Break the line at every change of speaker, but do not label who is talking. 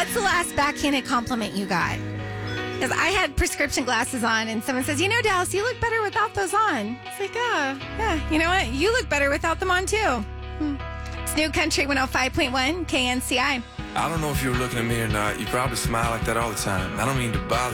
What's the last backhanded compliment you got? Because I had prescription glasses on, and someone says, Dallas, you look better without those on. It's like, yeah, you know what? You look better without them on, too. It's New Country 105.1 KNCI.
I don't know if you were looking at me or not. You probably smile like that all the time. I don't mean to bother